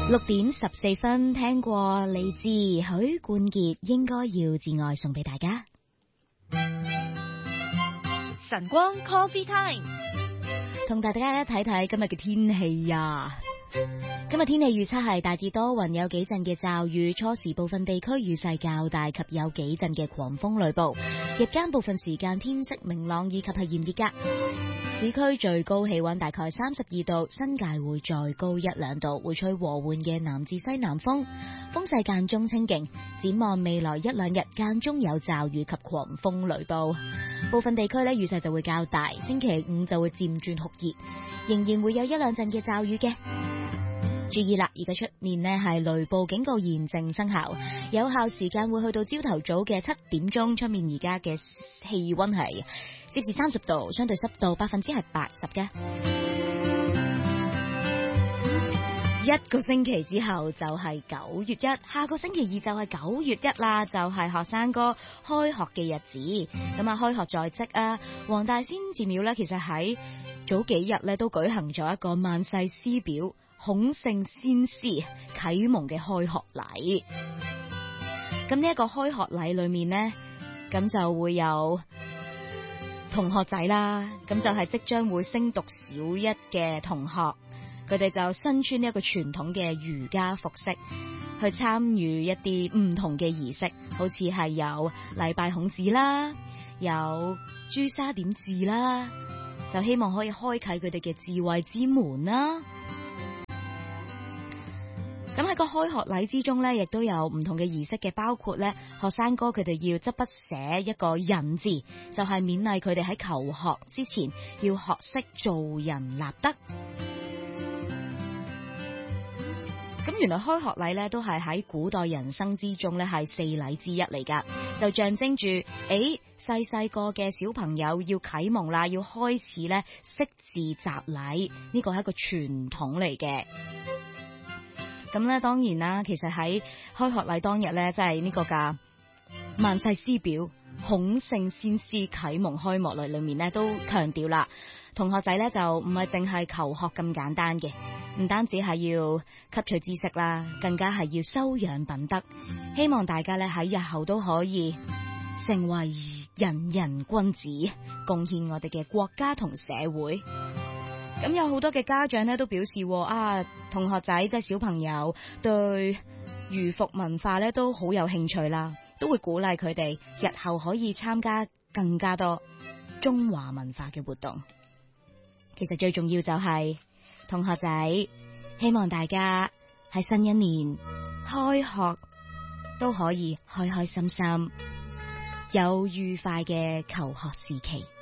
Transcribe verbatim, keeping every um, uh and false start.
六點十四分，聽過嚟自許冠傑應該要至愛送俾大家。 晨光 Coffee Time， 同大家睇睇今日嘅天氣啊！今日天氣預測係大致多雲，有幾陣嘅驟雨，初時部分地區雨勢較大及有幾陣嘅狂風雷暴。日間部分時間天色明朗以及係炎熱㗎。市區最高氣溫大概三十二度，新界會再高一兩度，會吹和緩嘅南至西南風，風勢間中清勁。展望未來一兩日間中有驟雨及狂風雷暴，部分地區呢雨勢就會較大。星期五就會漸轉酷熱，仍然會有一兩陣嘅驟雨嘅。注意啦，而家出面呢係雷暴警告現正生效，有效時間會去到朝頭早嘅七點鐘。出面而家嘅氣溫係攝氏三十度，相對濕度百分之係八十嘅。一個星期之後就係九月一，下個星期二就係九月一啦，就係學生哥開學嘅日子。咁啊，開學在即啊，黃大仙寺廟呢，其實喺早幾日呢都舉行咗一個萬世師表孔聖先師啟蒙嘅開學禮。咁呢一個開學禮裏面呢，咁就會有同學仔啦，咁就係即將會升讀小一嘅同學，佢哋就身穿一個傳統嘅儒家服飾，去參與一啲唔同嘅儀式，好似係有禮拜孔子啦，有朱砂點字啦，就希望可以開啟佢哋嘅智慧之門啦。咁喺個開學禮之中呢，亦都有唔同嘅儀式嘅，包括呢學生哥佢哋要執筆寫一個人字，就係勉勵佢哋喺求學之前要學識做人立德。咁原來開學禮呢都係喺古代人生之中呢係四禮之一嚟噶，就象徵住誒細細個嘅小朋友要啟蒙啦，要開始呢識字習禮，呢個係一個傳統嚟嘅。咁咧，當然啦，其實喺開學禮當日咧，即係呢個嘅萬世師表孔聖先師啟蒙開幕禮裏面咧，都強調啦，同學仔咧就唔係淨係求學咁簡單嘅，唔單止係要吸取知識啦，更加係要修養品德。希望大家咧喺日後都可以成為人人君子，貢獻我哋嘅國家同社會。咁有好多嘅家長咧都表示，啊，同學仔即係小朋友對儒服文化咧都好有興趣啦，都會鼓勵佢哋日後可以參加更加多中華文化嘅活動。其實最重要就係同學仔，希望大家喺新一年開學都可以開開心心，有愉快嘅求學時期。